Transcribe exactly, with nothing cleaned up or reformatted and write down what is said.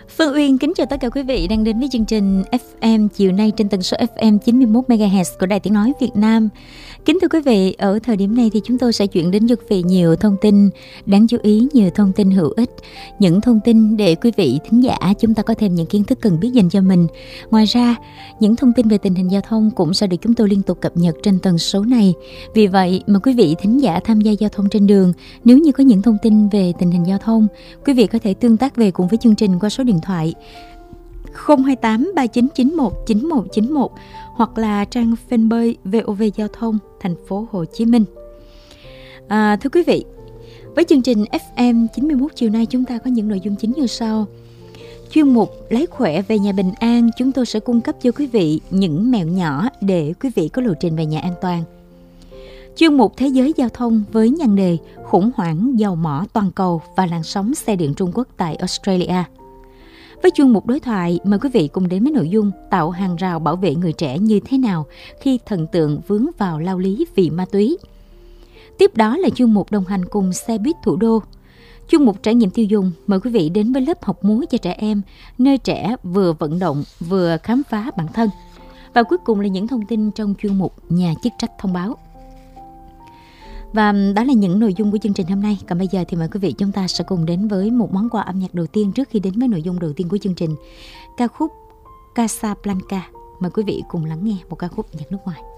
Phương Uyên kính chào tất cả quý vị đang đến với chương trình ép em chiều nay trên tần số ép em chín mươi mốt mê ga héc của Đài Tiếng Nói Việt Nam. Kính thưa quý vị, ở thời điểm này thì chúng tôi sẽ chuyển đến cho quý vị nhiều thông tin đáng chú ý, nhiều thông tin hữu ích, những thông tin để quý vị thính giả chúng ta có thêm những kiến thức cần biết dành cho mình. Ngoài ra, những thông tin về tình hình giao thông cũng sẽ được chúng tôi liên tục cập nhật trên tần số này. Vì vậy mà quý vị thính giả tham gia giao thông trên đường, nếu như có những thông tin về tình hình giao thông, quý vị có thể tương tác về cùng với chương trình qua số điện thoại không hai tám ba chín chín một chín một chín một hoặc là trang fanpage vê o vê Giao thông thành phố Hồ Chí Minh. À, thưa quý vị, với chương trình ép em chín mươi mốt chiều nay chúng ta có những nội dung chính như sau. Chuyên mục Lái khỏe về nhà bình an, chúng tôi sẽ cung cấp cho quý vị những mẹo nhỏ để quý vị có lộ trình về nhà an toàn. Chuyên mục Thế giới giao thông với nhan đề khủng hoảng dầu mỏ toàn cầu và làn sóng xe điện Trung Quốc tại Australia. Với chuyên mục đối thoại, mời quý vị cùng đến với nội dung tạo hàng rào bảo vệ người trẻ như thế nào khi thần tượng vướng vào lao lý vì ma túy. Tiếp đó là chuyên mục đồng hành cùng xe buýt thủ đô. Chuyên mục trải nghiệm tiêu dùng, mời quý vị đến với lớp học múa cho trẻ em, nơi trẻ vừa vận động vừa khám phá bản thân. Và cuối cùng là những thông tin trong chuyên mục nhà chức trách thông báo. Và đó là những nội dung của chương trình hôm nay. Còn bây giờ thì mời quý vị chúng ta sẽ cùng đến với một món quà âm nhạc đầu tiên trước khi đến với nội dung đầu tiên của chương trình. Ca khúc Casablanca. Mời quý vị cùng lắng nghe một ca khúc nhạc nước ngoài.